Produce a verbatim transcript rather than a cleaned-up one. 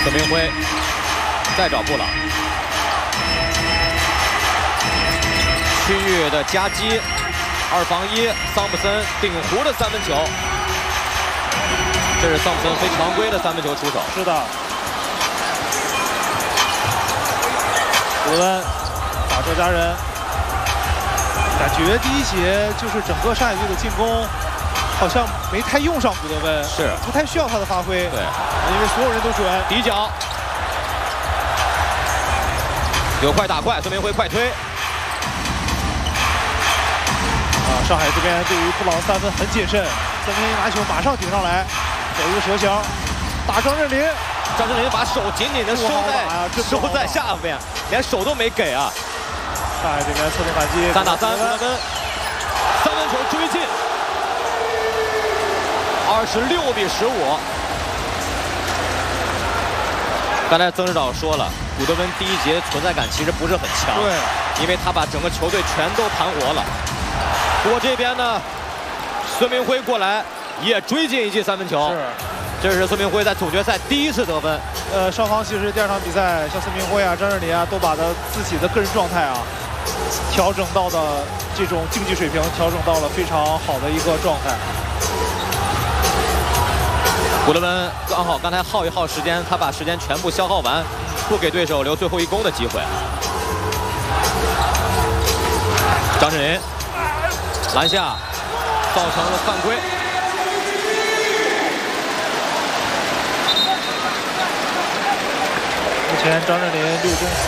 孙明辉再找布朗，区域的夹击，二防一，桑普森顶弧的三分球，这是桑普森非常规的三分球出手。 是的，古恩打周家人，感觉第一节就是整个上海队的进攻。 好像没太用上古德温， 是不太需要他的发挥。 对， 因为所有人都准。 底角，有快打快，孙明辉快推。 啊，上海这边对于布朗三分很谨慎，孙明辉拿球马上顶上来，有一个折球，打张镇麟， 张镇麟把手紧紧的收在、啊、收在下边，连手都没给啊。 上海这边侧重反击， 三打三，古德温，三分球追进。 二十六比十五。刚才曾指导说了，古德温第一节存在感其实不是很强， 对， 因为他把整个球队全都盘活了。不过这边呢，孙明辉过来也追进一记三分球， 是， 这是孙明辉在总决赛第一次得分。 呃，双方其实第二场比赛，像孙明辉啊、张镇麟啊，都把他自己的个人状态啊调整到的这种竞技水平，调整到了非常好的一个状态。 古德温刚好刚才耗一耗时间，他把时间全部消耗完，不给对手留最后一攻的机会。张镇麟篮下造成了犯规。 目前张镇麟六中。